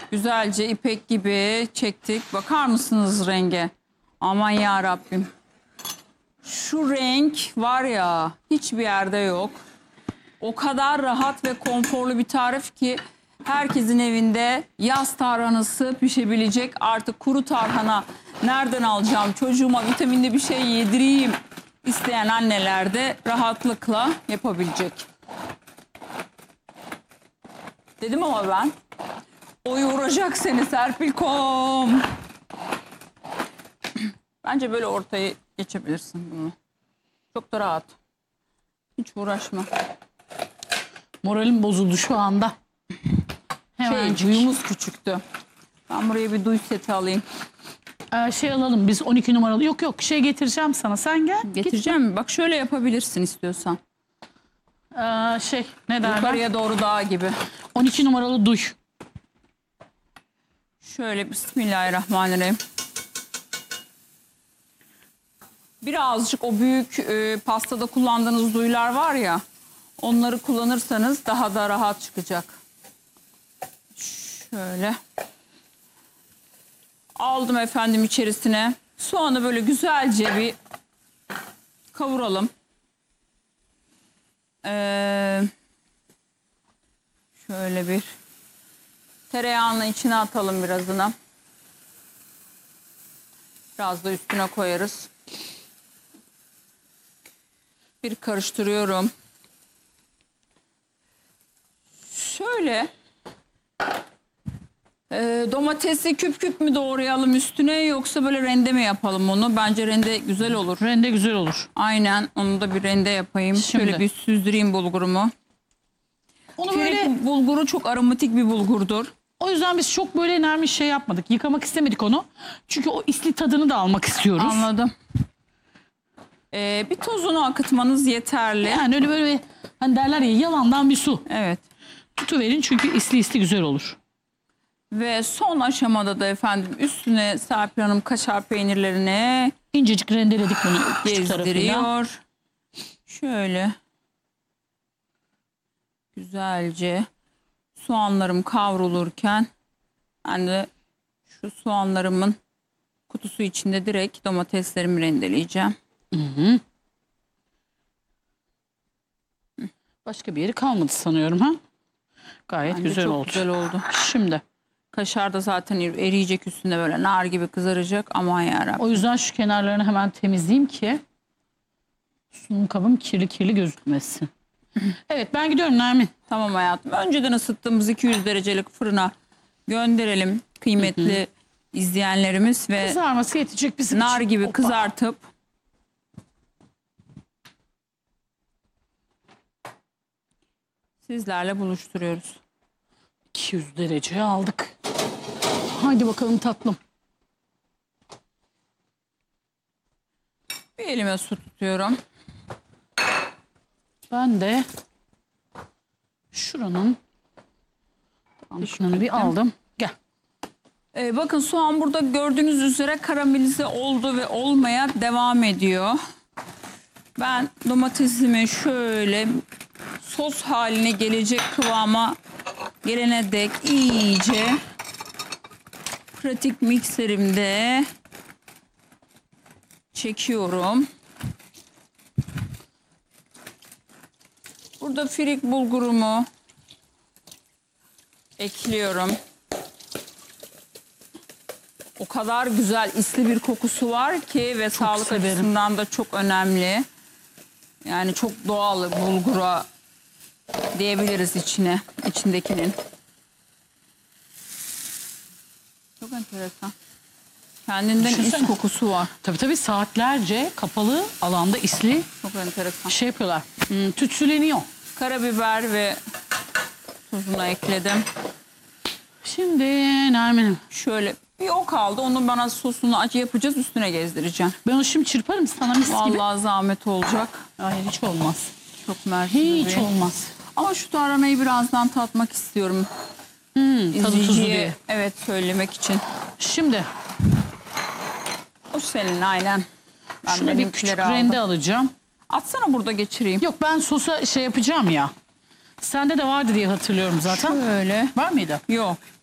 Güzelce ipek gibi çektik. Bakar mısınız renge? Aman ya Rabbim. Şu renk var ya, hiçbir yerde yok. O kadar rahat ve konforlu bir tarif ki herkesin evinde yaz tarhanası pişebilecek. Artık kuru tarhana nereden alacağım, çocuğuma vitaminli bir şey yedireyim isteyen anneler de rahatlıkla yapabilecek. Dedim ama ben. O yoğuracak seni Serpil.com. Bence böyle ortaya geçebilirsin bunu. Çok da rahat. Hiç uğraşma. Moralim bozuldu şu anda. Hemen Duyumuz küçüktü. Ben buraya bir duy seti alayım. şey alalım biz 12 numaralı. Yok şey getireceğim sana. Sen gel. Getireceğim mi? Bak şöyle yapabilirsin istiyorsan. Ne derler? Yukarıya doğru dağ gibi. 12 numaralı duy. Şöyle bismillahirrahmanirrahim. Birazcık o büyük pastada kullandığınız duyular var ya. Onları kullanırsanız daha da rahat çıkacak. Şöyle. Aldım efendim içerisine. Soğanı böyle güzelce bir kavuralım. Şöyle bir tereyağını içine atalım birazını. Biraz da üstüne koyarız. Bir karıştırıyorum. Şöyle domatesi küp küp mü doğrayalım üstüne yoksa böyle rende mi yapalım onu? Bence rende güzel olur. Rende güzel olur. Aynen, onu da bir rende yapayım. Şimdi. Şöyle bir süzdüreyim bulgurumu. Onu Firik böyle bulguru çok aromatik bir bulgurdur. o yüzden biz çok böyle nermiş şey yapmadık. Yıkamak istemedik onu. Çünkü o isli tadını da almak istiyoruz. Anladım. Bir tozunu akıtmanız yeterli. Yani öyle böyle hani derler ya yalandan bir su. Evet. Tutuverin çünkü isli güzel olur. Ve son aşamada da efendim üstüne Serpil Hanım kaşar peynirlerini İncecik rendeledik bunu küçük tarafıyla. gezdiriyor. Şöyle güzelce soğanlarım kavrulurken ben de şu soğanlarımın kutusu içinde direkt domateslerimi rendeleyeceğim. Başka bir yeri kalmadı sanıyorum ha. Gayet Bence güzel çok oldu. güzel oldu. Şimdi Kaşar da zaten eriyecek üstünde böyle nar gibi kızaracak. Aman yarabbim. o yüzden şu kenarlarını hemen temizleyeyim ki sunum kabım kirli gözükmesin. Evet ben gidiyorum Nermin. Tamam hayatım. Önceden ısıttığımız 200 derecelik fırına gönderelim kıymetli izleyenlerimiz ve Kızarması yetecek bizim nar için. gibi Hoppa. kızartıp sizlerle buluşturuyoruz. 200 dereceye aldık. Haydi bakalım tatlım. Bir elime su tutuyorum. Ben de şuranın şunu bir aldım. Gel. Bakın soğan burada gördüğünüz üzere karamelize oldu ve olmaya devam ediyor. Ben domatesimi şöyle sos haline gelecek kıvama gelene dek iyice pratik mikserimde çekiyorum. Burada firik bulgurumu ekliyorum. O kadar güzel isli bir kokusu var ki ve sağlık severim. açısından da çok önemli. Yani çok doğal bulgura diyebiliriz içindekinin. Çok enteresan. Kendinden Düşünsene. is kokusu var. Tabii saatlerce kapalı alanda isli Çok enteresan. şey yapıyorlar. Tütsüleniyor. Karabiber ve tuzunu ekledim. Şimdi Nermin'im Şöyle bir o kaldı. Onun bana sosunu acı yapacağız. Üstüne gezdireceğim. ben onu şimdi çırparım sana mis gibi. Vallahi zahmet olacak. Hayır hiç olmaz. Çok mersi. Hiç olmaz. Ama şu tarhanayı birazdan tatmak istiyorum. Tadı tuzu İzleyiciye, diye. evet, söylemek için. Şimdi O senin aynen. Ben şuna bir benimkileri küçük aldım. rende alacağım. Atsana burada geçireyim. Yok ben sosa şey yapacağım ya. Sende de vardı diye hatırlıyorum zaten. Şöyle. Var mıydı? Yok.